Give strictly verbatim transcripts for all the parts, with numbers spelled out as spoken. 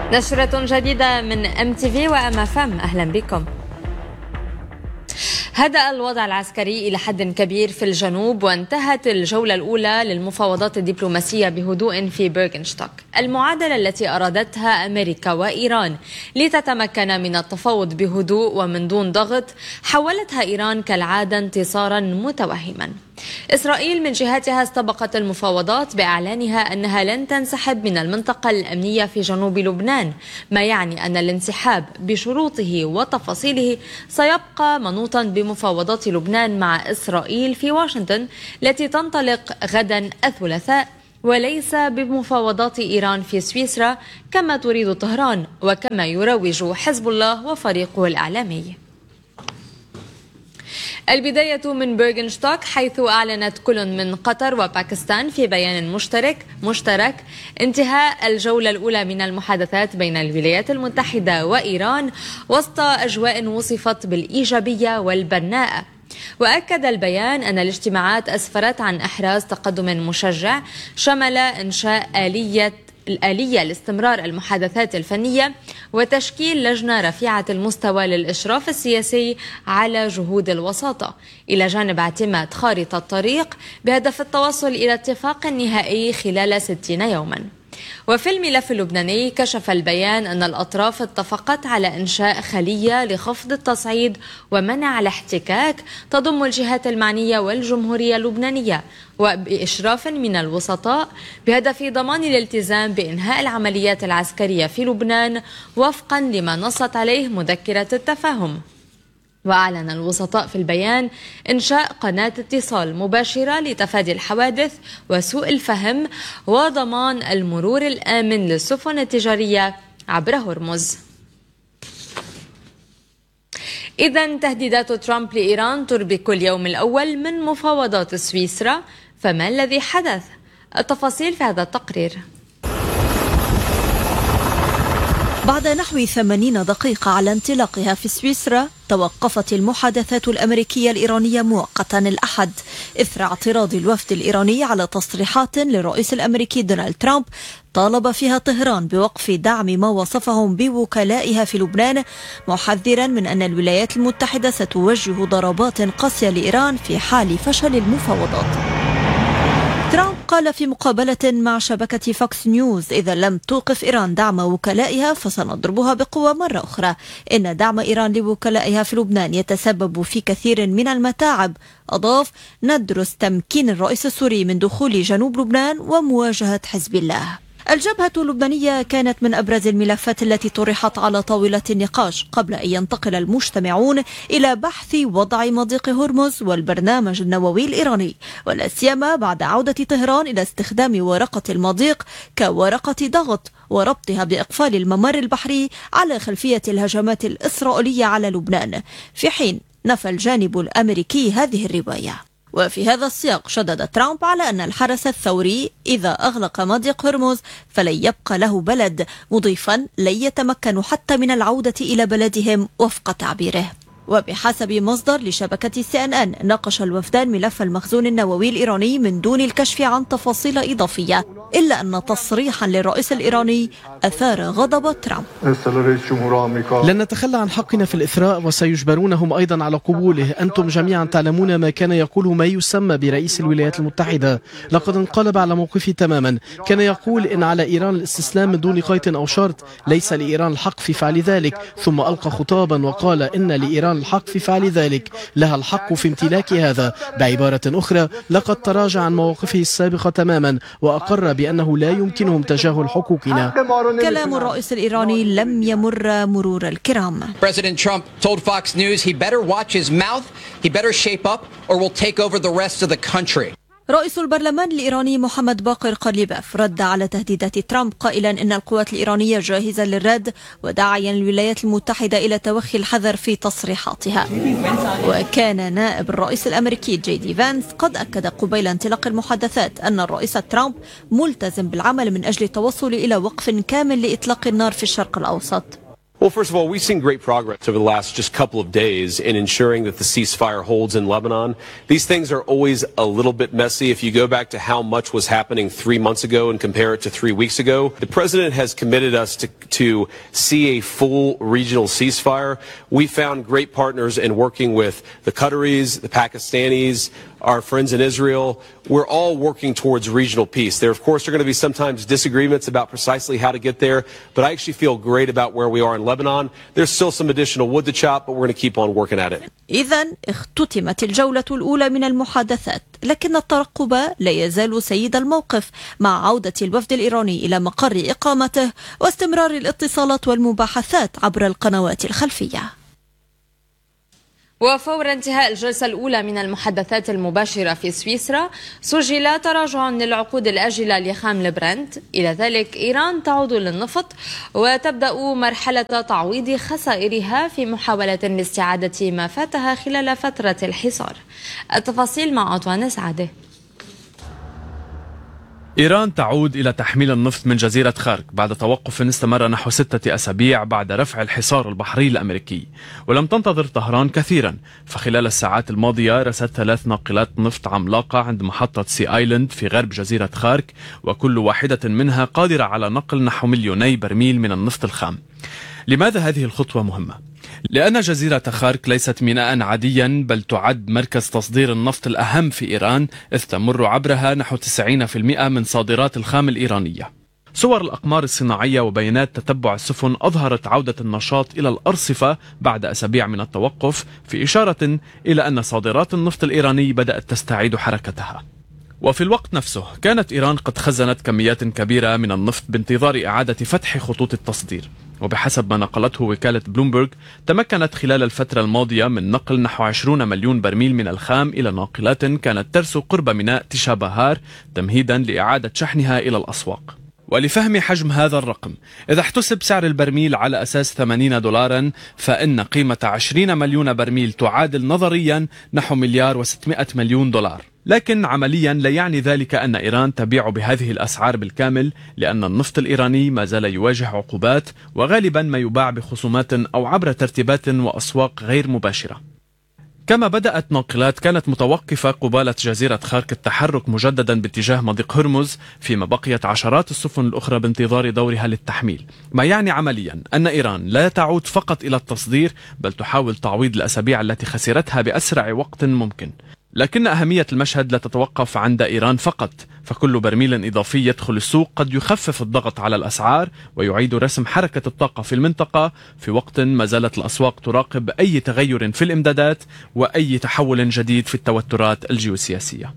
نشرة جديدة من إم تي في وإم إف إم، أهلا بكم. هدأ الوضع العسكري إلى حد كبير في الجنوب، وانتهت الجولة الأولى للمفاوضات الدبلوماسية بهدوء في بيرغنشتوك. المعادلة التي أرادتها أمريكا وإيران لتتمكن من التفاوض بهدوء ومن دون ضغط حولتها إيران كالعادة انتصارا متوهما. إسرائيل من جهتها استبقت المفاوضات بإعلانها أنها لن تنسحب من المنطقة الأمنية في جنوب لبنان، ما يعني أن الانسحاب بشروطه وتفاصيله سيبقى منوطا بمفاوضات لبنان مع إسرائيل في واشنطن التي تنطلق غدا الثلاثاء، وليس بمفاوضات إيران في سويسرا كما تريد طهران وكما يروج حزب الله وفريقه الإعلامي. البداية من بيرغنشتوك، حيث أعلنت كل من قطر وباكستان في بيان مشترك مشترك انتهاء الجولة الأولى من المحادثات بين الولايات المتحدة وإيران وسط أجواء وصفت بالإيجابية والبناءة. وأكد البيان أن الاجتماعات أسفرت عن إحراز تقدم مشجع شمل إنشاء آلية الآلية لاستمرار المحادثات الفنية وتشكيل لجنة رفيعة المستوى للإشراف السياسي على جهود الوساطة، إلى جانب اعتماد خارطة طريق بهدف التوصل إلى اتفاق نهائي خلال ستين يوما. وفي الملف اللبناني، كشف البيان أن الأطراف اتفقت على إنشاء خلية لخفض التصعيد ومنع الاحتكاك تضم الجهات المعنية والجمهورية اللبنانية وبإشراف من الوسطاء بهدف ضمان الالتزام بإنهاء العمليات العسكرية في لبنان وفقا لما نصت عليه مذكرة التفاهم. وأعلن الوسطاء في البيان إنشاء قناة اتصال مباشرة لتفادي الحوادث وسوء الفهم وضمان المرور الآمن للسفن التجارية عبر هرمز. إذن تهديدات ترامب لإيران تربك اليوم الأول من مفاوضات سويسرا، فما الذي حدث؟ التفاصيل في هذا التقرير. بعد نحو ثمانين دقيقة على انطلاقها في سويسرا، توقفت المحادثات الأمريكية الإيرانية مؤقتا الأحد إثر اعتراض الوفد الإيراني على تصريحات للرئيس الأمريكي دونالد ترامب طالب فيها طهران بوقف دعم ما وصفهم بوكلائها في لبنان، محذرا من أن الولايات المتحدة ستوجه ضربات قاسية لإيران في حال فشل المفاوضات. ترامب قال في مقابلة مع شبكة فوكس نيوز: إذا لم توقف إيران دعم وكلائها فسنضربها بقوة مرة أخرى. إن دعم إيران لوكلائها في لبنان يتسبب في كثير من المتاعب. أضاف: ندرس تمكين الرئيس السوري من دخول جنوب لبنان ومواجهة حزب الله. الجبهة اللبنانية كانت من أبرز الملفات التي طرحت على طاولة النقاش قبل أن ينتقل المجتمعون إلى بحث وضع مضيق هرمز والبرنامج النووي الإيراني، ولا سيما بعد عودة طهران إلى استخدام ورقة المضيق كورقة ضغط وربطها بإقفال الممر البحري على خلفية الهجمات الإسرائيلية على لبنان، في حين نفى الجانب الأمريكي هذه الرواية. وفي هذا السياق شدد ترامب على أن الحرس الثوري إذا أغلق مضيق هرمز فلن يبقى له بلد، مضيفا: لن يتمكنوا حتى من العودة إلى بلدهم وفق تعبيره. وبحسب مصدر لشبكة سي إن إن، ناقش الوفدان ملف المخزون النووي الإيراني من دون الكشف عن تفاصيل إضافية، إلا أن تصريحا للرئيس الإيراني أثار غضب ترامب. لن نتخلى عن حقنا في الإثراء وسيجبرونهم أيضا على قبوله. أنتم جميعا تعلمون ما كان يقوله ما يسمى برئيس الولايات المتحدة، لقد انقلب على موقفه تماما. كان يقول إن على إيران الاستسلام من دون قيد أو شرط، ليس لإيران الحق في فعل ذلك، ثم ألقى خطابا وقال إن لإيران الحق في فعل ذلك، لها الحق في امتلاك هذا. بعبارة أخرى، لقد تراجع عن مواقفه السابقة تماما وأقر بأنه لا يمكنهم تجاهل حقوقنا. كلام الرئيس الإيراني لم يمر مرور الكرام. President Trump told Fox News he better watch his mouth, he better shape up or we'll take over the rest of the country. رئيس البرلمان الإيراني محمد باقر قليباف رد على تهديدات ترامب قائلا إن القوات الإيرانية جاهزة للرد، وداعيا الولايات المتحدة إلى توخي الحذر في تصريحاتها. وكان نائب الرئيس الأمريكي جي دي فانس قد أكد قبيل انطلاق المحادثات أن الرئيس ترامب ملتزم بالعمل من أجل التوصل إلى وقف كامل لإطلاق النار في الشرق الأوسط. Well, first of all, we've seen great progress over the last just couple of days in ensuring that the ceasefire holds in Lebanon. These things are always a little bit messy. If you go back to how much was happening three months ago and compare it to three weeks ago, the president has committed us to, to see a full regional ceasefire. We found great partners in working with the Qataris, the Pakistanis, our friends in Israel. We're all working towards regional peace. There, of course, are going to be sometimes disagreements about precisely how to get there, but I actually feel great about where we are in Lebanon. There's still some additional wood to chop, but we're going to keep on working at it. إذن اختتمت الجولة الأولى من المحادثات، لكن الترقب لا يزال سيد الموقف مع عودة الوفد الإيراني إلى مقر إقامته واستمرار الاتصالات والمباحثات عبر القنوات الخلفية. وفور انتهاء الجلسة الأولى من المحادثات المباشرة في سويسرا سجل تراجع للعقود الآجلة لخام البرنت. إلى ذلك إيران تعود للنفط وتبدأ مرحلة تعويض خسائرها في محاولة لاستعادة ما فاتها خلال فترة الحصار. التفاصيل مع عطوان سعادة. إيران تعود إلى تحميل النفط من جزيرة خارك بعد توقف استمر نحو ستة أسابيع بعد رفع الحصار البحري الأمريكي، ولم تنتظر طهران كثيرا، فخلال الساعات الماضية رست ثلاث ناقلات نفط عملاقة عند محطة سي آيلاند في غرب جزيرة خارك، وكل واحدة منها قادرة على نقل نحو مليوني برميل من النفط الخام. لماذا هذه الخطوة مهمة؟ لأن جزيرة خارك ليست ميناء عاديا، بل تعد مركز تصدير النفط الأهم في إيران، إذ تمر عبرها نحو تسعين بالمئة من صادرات الخام الإيرانية. صور الأقمار الصناعية وبيانات تتبع السفن أظهرت عودة النشاط إلى الأرصفة بعد أسابيع من التوقف، في إشارة إلى أن صادرات النفط الإيراني بدأت تستعيد حركتها. وفي الوقت نفسه كانت إيران قد خزنت كميات كبيرة من النفط بانتظار إعادة فتح خطوط التصدير، وبحسب ما نقلته وكالة بلومبرغ تمكنت خلال الفترة الماضية من نقل نحو عشرين مليون برميل من الخام إلى ناقلات كانت ترسو قرب ميناء تيشا بهار تمهيدا لإعادة شحنها إلى الأسواق. ولفهم حجم هذا الرقم، إذا احتسب سعر البرميل على أساس ثمانين دولارا، فإن قيمة عشرين مليون برميل تعادل نظريا نحو مليار وستمائة مليون دولار. لكن عمليا لا يعني ذلك أن إيران تبيع بهذه الأسعار بالكامل، لأن النفط الإيراني ما زال يواجه عقوبات، وغالبا ما يباع بخصومات أو عبر ترتيبات وأسواق غير مباشرة. كما بدأت ناقلات كانت متوقفة قبالة جزيرة خارك التحرك مجددا باتجاه مضيق هرمز، فيما بقيت عشرات السفن الأخرى بانتظار دورها للتحميل، ما يعني عمليا أن إيران لا تعود فقط إلى التصدير، بل تحاول تعويض الأسابيع التي خسرتها بأسرع وقت ممكن. لكن أهمية المشهد لا تتوقف عند إيران فقط، فكل برميل إضافي يدخل السوق قد يخفف الضغط على الأسعار ويعيد رسم حركة الطاقة في المنطقة، في وقت ما زالت الأسواق تراقب أي تغير في الإمدادات وأي تحول جديد في التوترات الجيوسياسية.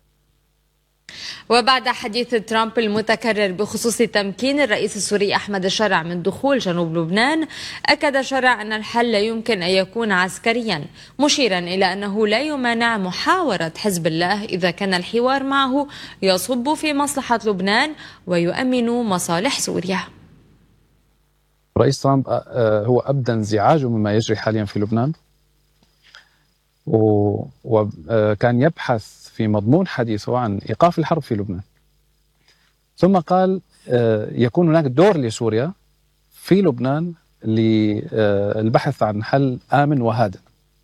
وبعد حديث ترامب المتكرر بخصوص تمكين الرئيس السوري أحمد الشرع من دخول جنوب لبنان، أكد شرع أن الحل لا يمكن أن يكون عسكريا، مشيرا إلى أنه لا يمانع محاورة حزب الله إذا كان الحوار معه يصب في مصلحة لبنان ويؤمن مصالح سوريا. رئيس ترامب هو أبدى انزعاجه مما يجري حاليا في لبنان، وكان يبحث في مضمون حديثه عن إيقاف الحرب في لبنان، ثم قال يكون هناك دور لسوريا في لبنان للبحث عن حل آمن وهادئ.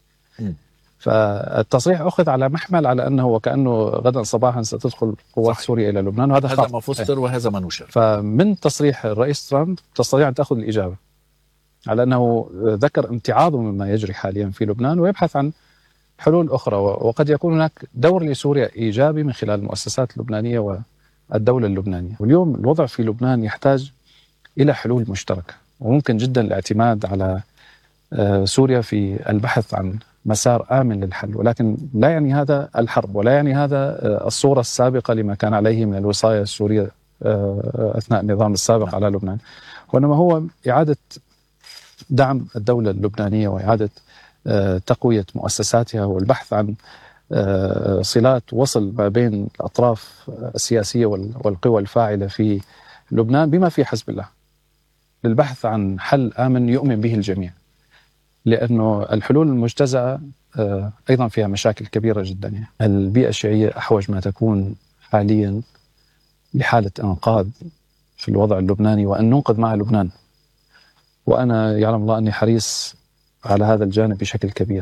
فالتصريح أخذ على محمل على أنه وكأنه غدا صباحا ستدخل قوات صحيح. سوريا إلى لبنان، وهذا هذا ما فسر وهذا ما نشر. فمن تصريح الرئيس ترامب تستطيع أن تأخذ الإجابة على أنه ذكر امتعاضه مما يجري حاليا في لبنان ويبحث عن حلول أخرى، وقد يكون هناك دور لسوريا إيجابي من خلال المؤسسات اللبنانية والدولة اللبنانية. واليوم الوضع في لبنان يحتاج إلى حلول مشتركة، وممكن جدا الاعتماد على سوريا في البحث عن مسار آمن للحل، ولكن لا يعني هذا الحرب، ولا يعني هذا الصورة السابقة لما كان عليه من الوصاية السورية أثناء النظام السابق على لبنان، وإنما هو إعادة دعم الدولة اللبنانية وإعادة تقوية مؤسساتها والبحث عن صلات وصل ما بين الأطراف السياسية والقوى الفاعلة في لبنان بما في حزب الله، للبحث عن حل آمن يؤمن به الجميع، لأنه الحلول المجتزأة أيضا فيها مشاكل كبيرة جدا. البيئة الشيعية أحوج ما تكون حاليا لحالة إنقاذ في الوضع اللبناني، وأن ننقذ مع لبنان، وأنا يعلم الله أني حريص على هذا الجانب بشكل كبير.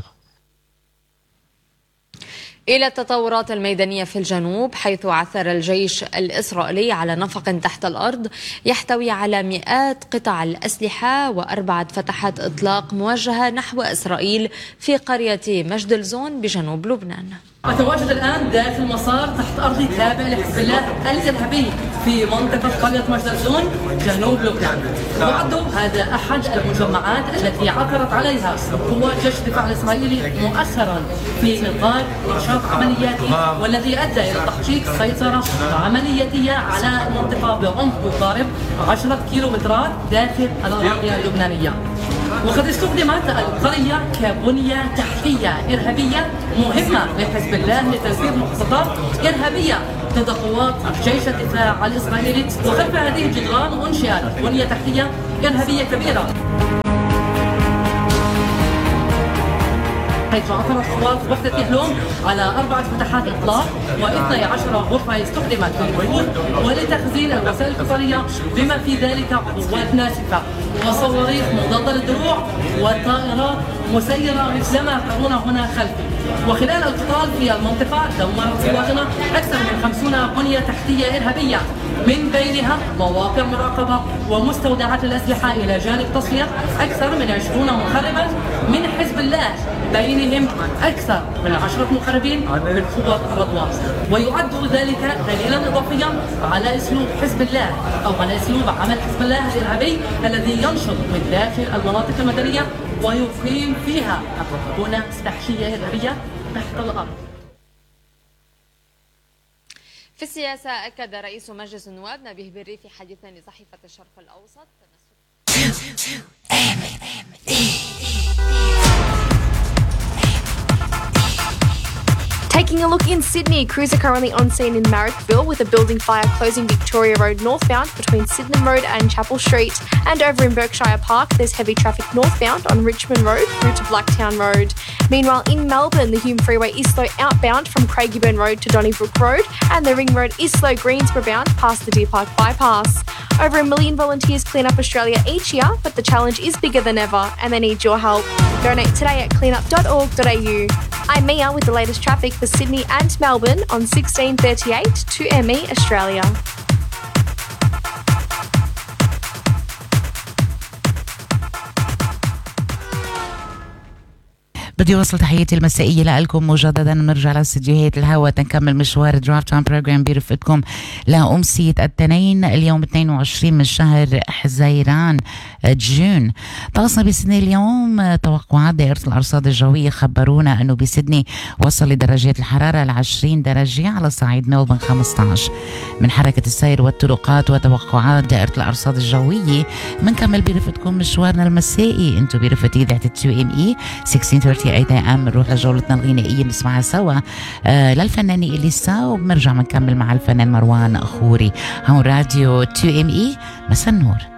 إلى التطورات الميدانية في الجنوب، حيث عثر الجيش الإسرائيلي على نفق تحت الأرض يحتوي على مئات قطع الأسلحة وأربعة فتحات إطلاق موجهة نحو إسرائيل في قرية مجدلزون بجنوب لبنان. أتواجد الآن داخل مسار تحت أرضي تابع لحزب الله الإرهابي في منطقة قرية مجدلزون جنوب لبنان. وعد هذا أحد المجمعات التي عثرت عليها قوات جيش الدفاع الإسرائيلي مؤخرا في إطار نشاط عملياتي، والذي أدى إلى تحقيق سيطرة عملياتية على منطقة بعمق يقارب عشرة كيلومترات داخل الأراضي اللبنانية. وقد استخدمت القرية كبنية تحتية إرهابية مهمة لحزب الله لتنفيذ مخططات إرهابية ضد قوات جيش الدفاع الإسرائيلي. وخلف هذه الجدران أنشئت بنية تحتية إرهابية كبيرة، حيث عثرت قوات وحدة يهلوم على أربعة فتحات إطلاق واثني عشر غرفة استخدمت للوقود ولتخزين الوسائل القتالية، بما في ذلك قوات ناسفة وصواريخ مضادة للدروع وطائرات مسيرة مثل ما ترون هنا خلفي. وخلال القتال في المنطقة دمرت قواتنا أكثر من خمسين بنية تحتية إرهابية، من بينها مواقع مراقبة ومستودعات الأسلحة، إلى جانب تصفية أكثر من عشرين مخربا من حزب الله، بينهم أكثر من عشرة مخربين من قوات الرضوان. ويعد ذلك دليلا إضافيا على أسلوب حزب الله أو على أسلوب عمل حزب الله الإرهابي الذي ينشط من داخل المناطق المدنية ويقيم فيها بنى تحتية إرهابية تحت الأرض. في السياسة، أكد رئيس مجلس النواب نبيه بري في حديث لصحيفة الشرق الأوسط Taking a look in Sydney, crews are currently on scene in Marrickville with a building fire closing Victoria Road northbound between Sydenham Road and Chapel Street. And over in Berkshire Park, there's heavy traffic northbound on Richmond Road through to Blacktown Road. Meanwhile, in Melbourne, the Hume Freeway is slow outbound from Craigieburn Road to Donnybrook Road, and the Ring Road is slow Greensboro bound past the Deer Park bypass. Over a million volunteers clean up Australia each year, but the challenge is bigger than ever, and they need your help. Donate today at cleanup dot org dot a u. I'm Mia with the latest traffic for Sydney and Melbourne on sixteen thirty-eight to M E Australia. بدي وصل تحياتي المسائية لكم مجددا. نرجع لاستديوهات الهوا تنكمل مشوار درايف تايم بروجرام برفقتكم لأمسية الاثنين اليوم اثنين وعشرين من شهر حزيران جون. طقسنا بسيدني اليوم توقعات دائرة الأرصاد الجوية خبرونا أنه بسيدني وصل لدرجات الحرارة لعشرين درجة، على صعيد ملبورن خمسة عشر. من حركة السير والطرقات وتوقعات دائرة الأرصاد الجوية منكمل برفقتكم مشوارنا المسائي. انتو برفقتي إذاعة تو إم إي ستة عشر ثلاثين اي ام. نروح لجولتنا الغنائية نسمعها سوا آه للفنانة إليسا، وبنرجع منكمل مع الفنان مروان خوري. هون راديو تو إم إي. مساء النور.